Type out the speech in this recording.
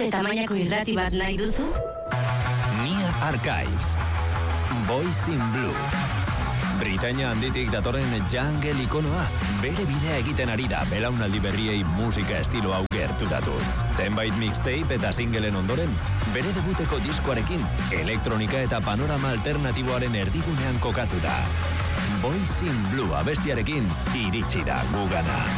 Zure tamainako irrati bat nahi duzu? Nia Archives. Boys in Blue. Britainia handitik datorren jungle ikonoa, bere bidea egiten ari da belaunaldi berriei musika estilo hau gerturatuz. Zenbait mixtape eta singleen ondoren, bere debuteko diskoarekin, elektronika eta panorama alternatiboaren erdigunean kokatu da. Boys in Blue abestiarekin iritsi da gugana.